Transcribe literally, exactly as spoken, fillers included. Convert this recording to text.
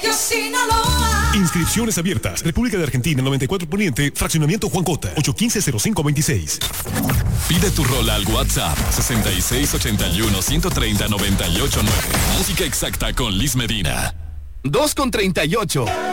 Inscripciones abiertas. República de Argentina, noventa y cuatro Poniente, Fraccionamiento Juan Cota, ocho uno cinco, cero cinco dos seis. Pide tu rola al WhatsApp sesenta y seis ochenta y uno, ciento treinta, noventa y ocho nueve. Música exacta con Liz Medina. dos con treinta y ocho.